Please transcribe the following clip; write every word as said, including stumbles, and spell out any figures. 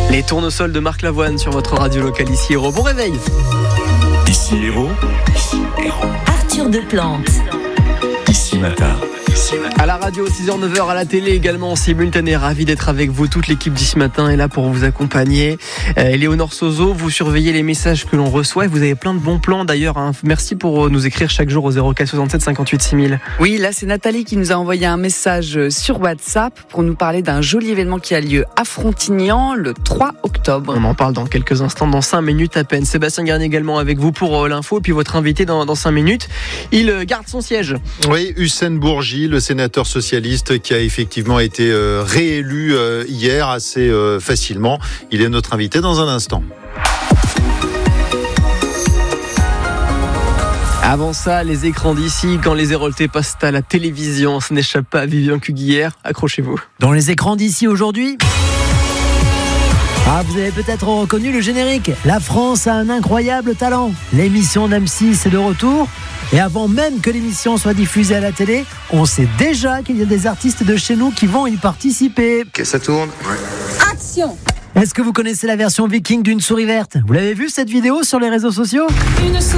Les tournesols de Marc Lavoine sur votre radio locale ici Héros. Bon réveil. Ici Héros. Ici Héros. Arthur Deplante. Ici Matin. À la radio, six heures neuf heures, à la télé également en simultané. Ravi d'être avec vous. Toute l'équipe d'ici matin est là pour vous accompagner. Euh, Léonore Sozo, vous surveillez les messages que l'on reçoit et vous avez plein de bons plans d'ailleurs. Hein. Merci pour nous écrire chaque jour au zéro quatre soixante-sept cinquante-huit six mille. Oui, là c'est Nathalie qui nous a envoyé un message sur WhatsApp pour nous parler d'un joli événement qui a lieu à Frontignan le trois octobre. On en parle dans quelques instants, dans cinq minutes à peine. Sébastien Garnier également avec vous pour euh, l'info et puis votre invité dans, dans cinq minutes. Il euh, garde son siège. Oui, Hussein Bourgi, le sénateur socialiste qui a effectivement été euh, réélu euh, hier assez euh, facilement. Il est notre invité dans un instant. Avant ça, les écrans d'ici, quand les Héroltais passent à la télévision, ça n'échappe pas à Vivien Cuguière. Accrochez-vous. Dans les écrans d'ici aujourd'hui, ah, vous avez peut-être reconnu le générique. La France a un incroyable talent. L'émission d'M six est de retour. Et avant même que l'émission soit diffusée à la télé, on sait déjà qu'il y a des artistes de chez nous qui vont y participer. Ok, ça tourne. Ouais. Action. Est-ce que vous connaissez la version viking d'une souris verte ? Vous l'avez vu cette vidéo sur les réseaux sociaux ? Une